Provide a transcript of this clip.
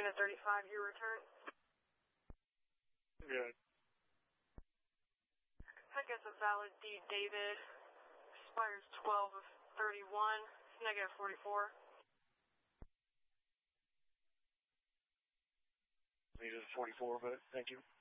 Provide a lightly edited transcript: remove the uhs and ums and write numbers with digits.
Unit 35, your return. Good. I guess a valid D. David. Expires 12 of 31. Negative 44. Needed a 44, but thank you.